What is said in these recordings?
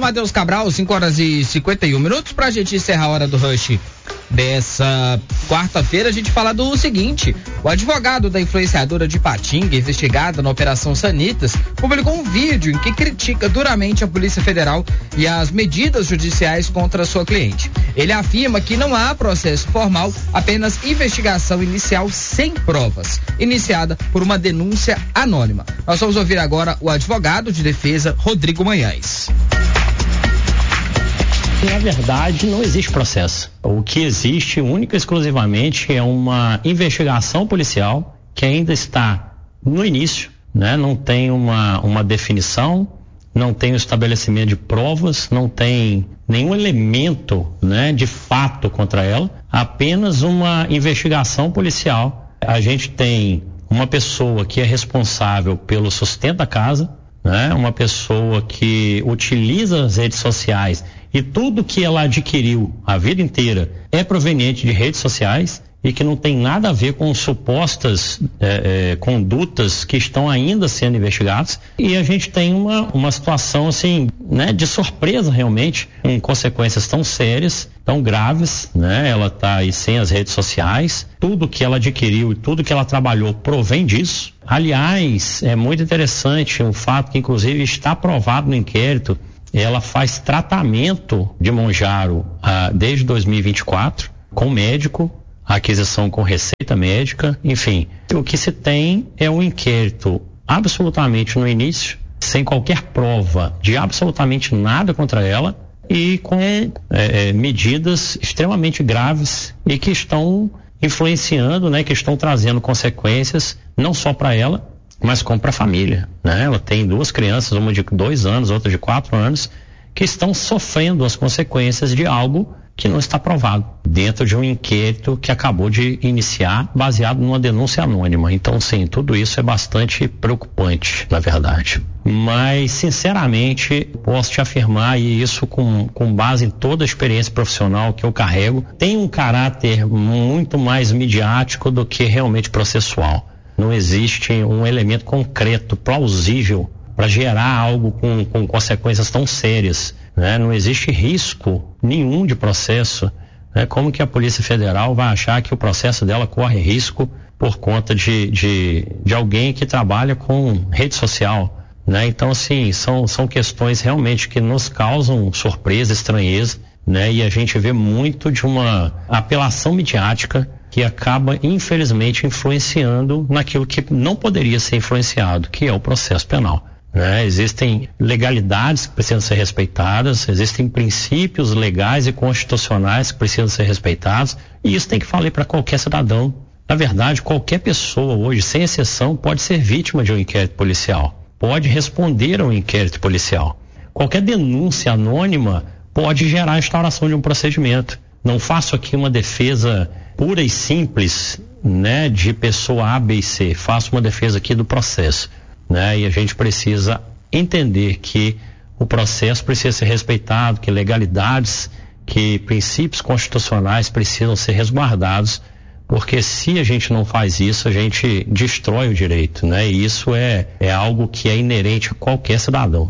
Matheus Cabral, 5h51, pra gente encerrar a hora do Rush dessa quarta-feira. A gente fala do seguinte: o advogado da influenciadora de Ipatinga, investigada na Operação Sanitas, publicou um vídeo em que critica duramente a Polícia Federal e as medidas judiciais contra sua cliente. Ele afirma que não há processo formal, apenas investigação inicial sem provas, iniciada por uma denúncia anônima. Nós vamos ouvir agora o advogado de defesa, Rodrigo Manhães. Na verdade, não existe processo. O que existe, única e exclusivamente, é uma investigação policial que ainda está no início, né? Não tem uma definição, não tem o estabelecimento de provas, não tem nenhum elemento, né, de fato contra ela, apenas uma investigação policial. A gente tem uma pessoa que é responsável pelo sustento da casa, né? Uma pessoa que utiliza as redes sociais e tudo que ela adquiriu a vida inteira é proveniente de redes sociais e que não tem nada a ver com supostas condutas que estão ainda sendo investigadas. E a gente tem uma situação assim, né, de surpresa realmente, com consequências tão sérias, tão graves, né? Ela está aí sem as redes sociais, tudo que ela adquiriu e tudo que ela trabalhou provém disso. Aliás, é muito interessante um fato que inclusive está provado no inquérito. Ela faz tratamento de Monjaro desde 2024 com médico, aquisição com receita médica, enfim. O que se tem é um inquérito absolutamente no início, sem qualquer prova de absolutamente nada contra ela e com medidas extremamente graves e que estão influenciando, né, que estão trazendo consequências não só para ela, mas como para a família, né? Ela tem 2 crianças, uma de 2 anos, outra de 4 anos, que estão sofrendo as consequências de algo que não está provado, dentro de um inquérito que acabou de iniciar, baseado numa denúncia anônima. Então, sim, tudo isso é bastante preocupante, na verdade. Mas, sinceramente, posso te afirmar, e isso com base em toda a experiência profissional que eu carrego, tem um caráter muito mais midiático do que realmente processual. Não existe um elemento concreto, plausível, para gerar algo com consequências tão sérias, né? Não existe risco nenhum de processo, né? Como que a Polícia Federal vai achar que o processo dela corre risco por conta de alguém que trabalha com rede social, né? Então, assim, são questões realmente que nos causam surpresa, estranheza, né? E a gente vê muito de uma apelação midiática que acaba, infelizmente, influenciando naquilo que não poderia ser influenciado, que é o processo penal, né? Existem legalidades que precisam ser respeitadas, existem princípios legais e constitucionais que precisam ser respeitados, e isso tem que valer para qualquer cidadão. Na verdade, qualquer pessoa hoje, sem exceção, pode ser vítima de um inquérito policial, pode responder a um inquérito policial. Qualquer denúncia anônima pode gerar a instauração de um procedimento. Não faço aqui uma defesa pura e simples, né, de pessoa A, B e C. Faço uma defesa aqui do processo, né? E a gente precisa entender que o processo precisa ser respeitado, que legalidades, que princípios constitucionais precisam ser resguardados, porque se a gente não faz isso, a gente destrói o direito, né? E isso é algo que é inerente a qualquer cidadão.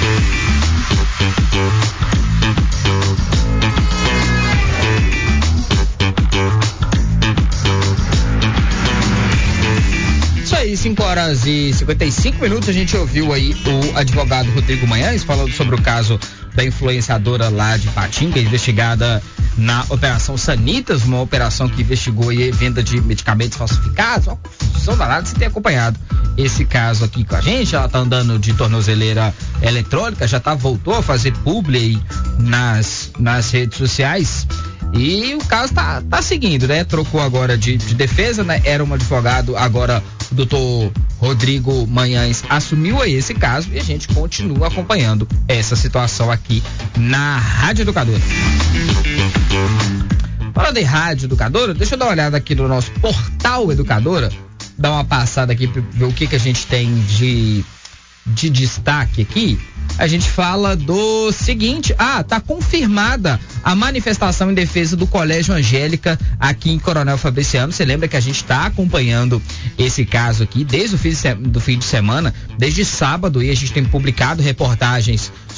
Isso aí, 5h55, a gente ouviu aí o advogado Rodrigo Manhães falando sobre o caso da influenciadora lá de Ipatinga, investigada na Operação Sanitas, uma operação que investigou aí venda de medicamentos falsificados. Uma confusão danada. Você tem acompanhado esse caso aqui com a gente. Ela tá andando de tornozeleira eletrônica, voltou a fazer publi aí nas redes sociais. E o caso tá seguindo, né? Trocou agora de defesa, né? Era um advogado, agora o doutor Rodrigo Manhães assumiu aí esse caso e a gente continua acompanhando essa situação aqui na Rádio Educadora. Falando em Rádio Educadora, deixa eu dar uma olhada aqui no nosso portal Educadora, dar uma passada aqui para ver o que a gente tem de destaque aqui. A gente fala do seguinte: tá confirmada a manifestação em defesa do Colégio Angélica aqui em Coronel Fabriciano. Você lembra que a gente está acompanhando esse caso aqui desde o fim de semana, desde sábado, e a gente tem publicado reportagens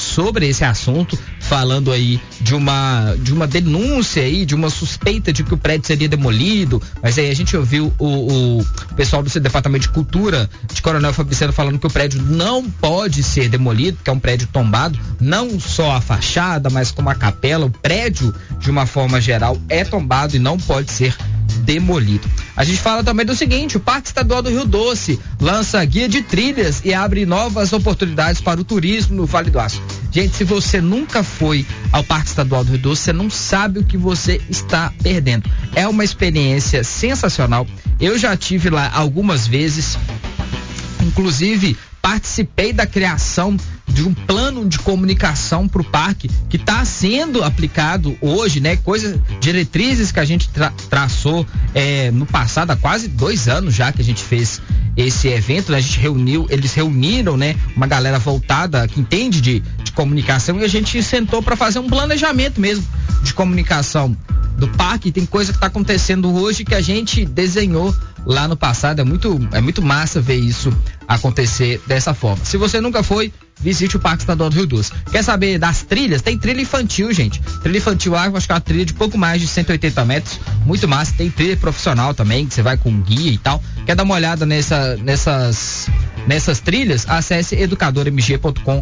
sobre esse assunto, falando aí de uma denúncia aí, de uma suspeita de que o prédio seria demolido, mas aí a gente ouviu o pessoal do Departamento de Cultura de Coronel Fabriciano falando que o prédio não pode ser demolido, porque é um prédio tombado, não só a fachada, mas como a capela, o prédio de uma forma geral é tombado e não pode ser demolido. A gente fala também do seguinte: o Parque Estadual do Rio Doce lança guia de trilhas e abre novas oportunidades para o turismo no Vale do Aço. Gente, se você nunca foi ao Parque Estadual do Rio Doce, você não sabe o que você está perdendo. É uma experiência sensacional. Eu já tive lá algumas vezes, inclusive participei da criação de um plano de comunicação para o parque que está sendo aplicado hoje, né? Diretrizes que a gente traçou no passado, há quase 2 anos já que a gente fez esse evento, né? Eles reuniram, né? Uma galera voltada, que entende de comunicação, e a gente sentou para fazer um planejamento mesmo de comunicação do parque. Tem coisa que está acontecendo hoje que a gente desenhou lá no passado. É muito massa ver isso acontecer dessa forma. Se você nunca foi, visite o Parque Estadual do Rio Doce. Quer saber das trilhas? Tem trilha infantil, gente. Trilha infantil, acho que é uma trilha de pouco mais de 180 metros. Muito massa. Tem trilha profissional também, que você vai com guia e tal. Quer dar uma olhada nessas trilhas? Acesse educadormg.com.br.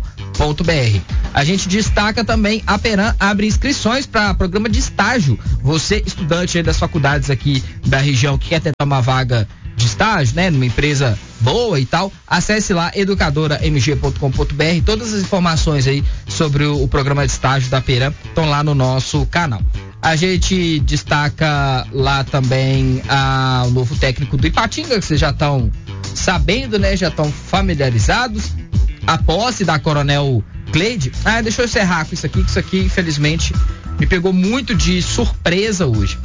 A gente destaca também: a Peram abre inscrições para programa de estágio. Você, estudante aí das faculdades aqui da região, que quer tentar uma vaga de estágio, né, numa empresa boa e tal, acesse lá educadormg.com.br. Todas as informações aí sobre o programa de estágio da Peram estão lá no nosso canal. A gente destaca lá também o novo técnico do Ipatinga, que vocês já estão sabendo, né, já estão familiarizados. A posse da Coronel Cleide. Deixa eu encerrar com isso aqui, que isso aqui infelizmente me pegou muito de surpresa hoje.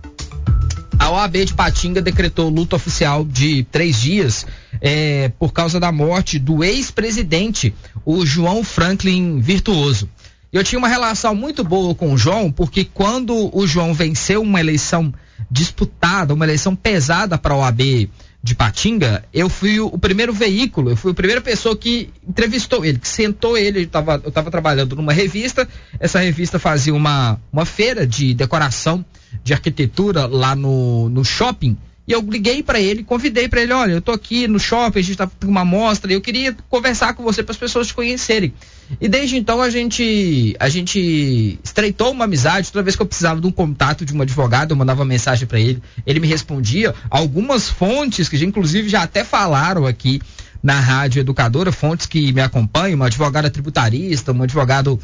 A OAB de Ipatinga decretou luto oficial de 3 dias por causa da morte do ex-presidente, o João Franklin Virtuoso. Eu tinha uma relação muito boa com o João, porque quando o João venceu uma eleição disputada, uma eleição pesada para a OAB de Ipatinga, eu fui o primeiro veículo, eu fui a primeira pessoa que entrevistou ele, que sentou ele. Eu estava trabalhando numa revista. Essa revista fazia uma feira de decoração de arquitetura lá no shopping, e eu liguei para ele, convidei para ele: olha, eu tô aqui no shopping, a gente tá com uma mostra e eu queria conversar com você para as pessoas te conhecerem. E desde então a gente estreitou uma amizade. Toda vez que eu precisava de um contato de um advogado, eu mandava uma mensagem para ele, ele me respondia. Algumas fontes que inclusive já até falaram aqui na Rádio Educadora, fontes que me acompanham, uma advogada tributarista, um advogado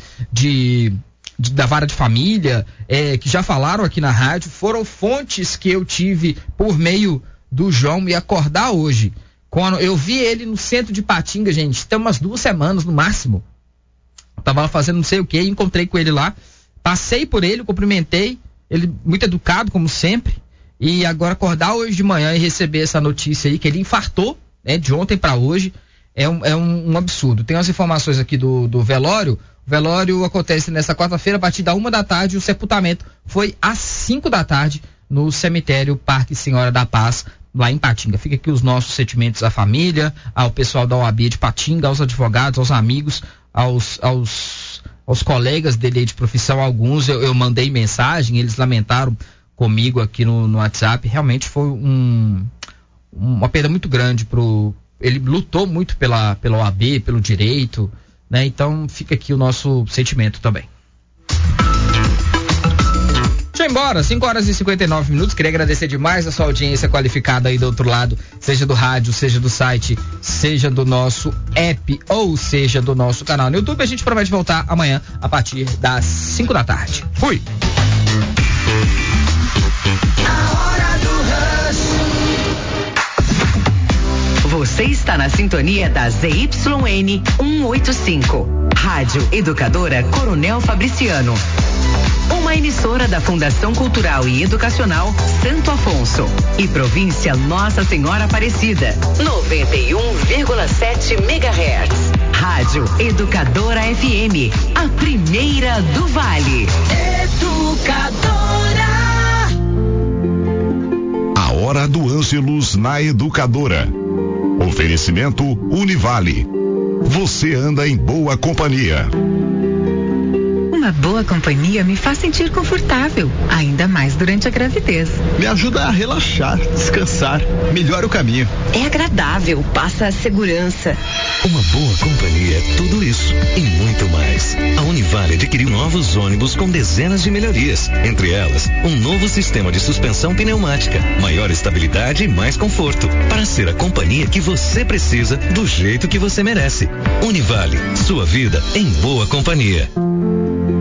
da vara de família, que já falaram aqui na rádio, foram fontes que eu tive por meio do João. Me acordar hoje, quando eu vi ele no centro de Ipatinga, gente, tem umas 2 semanas no máximo. Tava fazendo não sei o que, encontrei com ele lá, passei por ele, cumprimentei, ele muito educado como sempre, e agora acordar hoje de manhã e receber essa notícia aí, que ele infartou, né, de ontem para hoje, é um absurdo. Tem as informações aqui do velório. O velório acontece nesta quarta-feira, a partir da 1 da tarde, o sepultamento foi às 5 da tarde, no cemitério Parque Senhora da Paz, lá em Ipatinga. Fica aqui os nossos sentimentos à família, ao pessoal da OAB de Ipatinga, aos advogados, aos amigos, aos colegas dele de profissão. Alguns eu mandei mensagem, eles lamentaram comigo aqui no WhatsApp. Realmente foi uma perda muito grande ele lutou muito pela OAB, pelo direito, né? Então fica aqui o nosso sentimento também. Deixa eu ir embora, 5h59. Queria agradecer demais a sua audiência qualificada aí do outro lado, seja do rádio, seja do site, seja do nosso app, ou seja do nosso canal no YouTube. A gente promete voltar amanhã a partir das 5 da tarde. Fui! Você está na sintonia da ZYN 185, Rádio Educadora Coronel Fabriciano. Uma emissora da Fundação Cultural e Educacional Santo Afonso e Província Nossa Senhora Aparecida, 91,7 MHz. Rádio Educadora FM, a primeira do Vale. Educadora. A hora do Ângelus na Educadora. Oferecimento Univale. Você anda em boa companhia. Uma boa companhia me faz sentir confortável, ainda mais durante a gravidez. Me ajuda a relaxar, descansar, melhora o caminho. É agradável, passa a segurança. Uma boa companhia é tudo isso e muito mais. A Univale adquiriu novos ônibus com dezenas de melhorias. Entre elas, um novo sistema de suspensão pneumática, maior estabilidade e mais conforto. Para ser a companhia que você precisa, do jeito que você merece. Univale, sua vida em boa companhia.